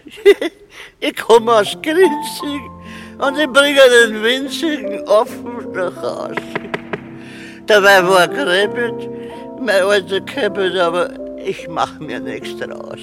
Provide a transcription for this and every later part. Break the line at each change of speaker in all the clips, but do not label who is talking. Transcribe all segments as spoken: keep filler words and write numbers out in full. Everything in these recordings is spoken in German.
Ich komme aus Grinzig und ich bringe den winzigen Apfel nach Hause. Dabei war Kreppet, mein alter Kreppet, aber ich mach mir nichts draus.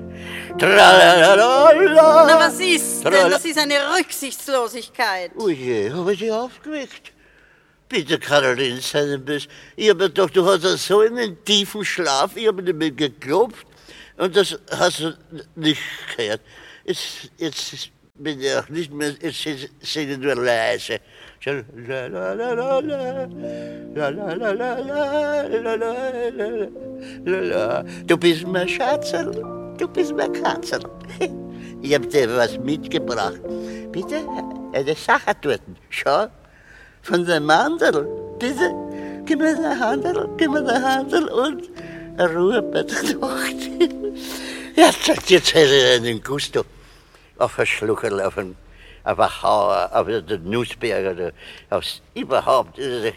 Tralalala.
Na, was ist denn? Das ist eine Rücksichtslosigkeit.
Oh je, hab ich dich aufgeweckt? Bitte, Caroline, sei ein bisschen. Ich hab mir gedacht, du hast so einen tiefen Schlaf, ich hab nicht mehr geklopft und das hast du nicht gehört. Jetzt, jetzt bin ich auch nicht mehr, jetzt singe ich nur leise. La la la la la, la la la la la, la la la. Du bist mein Schatzerl, du bist mein Katzerl. Ich hab dir was mitgebracht. Bitte, eine Sache dort. Schau, von dem Mandel. Bitte, gib mir den Handel, gib mir den Handel und Ruhe bei der Nacht. Jetzt, jetzt hätte ich einen Gusto auf ein Schluckerl, auf ein auf ein Hauer, auf den Nussberg oder aufs überhaupt. Äh,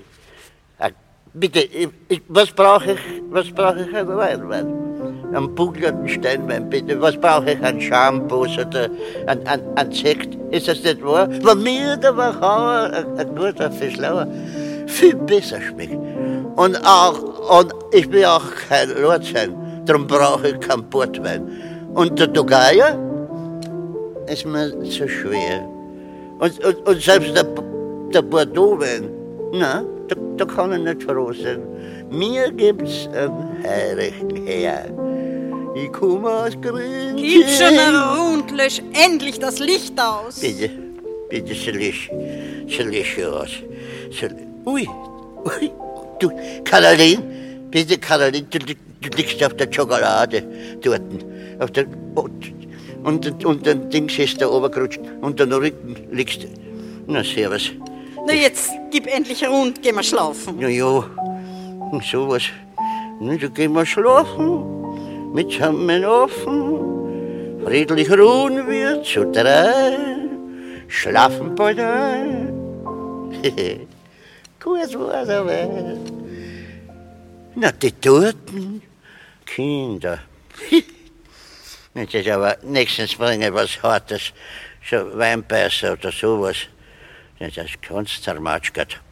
bitte, ich, ich, was brauche ich, was brauche ich an Weinwein? Einen bugelnden Steinwein, bitte. Was brauche ich an Shampoos oder an, an, an Sekt? Ist das nicht wahr? Wenn mir der Wachauer, ein, ein guter Fischlauer, viel besser schmeckt. Und auch, und ich bin auch kein Lordschein, darum brauche ich keinen Portwein. Und der Togaya ist mir zu schwer. Und, und, und selbst der, der Bordeaux-Wein, na, da, da kann ich nicht froh sein. Mir gibt's einen heiligen Herr. Ich komme aus Grün.
Gib schon rund, lösch endlich das Licht aus.
Bitte, bitte, sie lösch, sie lösch aus. Sie, ui, ui, du, Caroline, bitte, Caroline, du, du liegst auf der Schokolade dort. Auf der, und, Und, und dann Dings ist da runtergerutscht und dann Rücken liegst du. Na, servus.
Na, jetzt gib endlich rund, geh mal schlafen.
Na ja, und sowas. Na, da gehen wir schlafen, mit Schammen offen. Friedlich ruhen wir zu drei, schlafen bald ein. Gut war's aber. Na, die toten Kinder. Das ist aber nächstens bringen was Hartes, so Weinbeißer oder sowas. Das ist ganz zermatschert.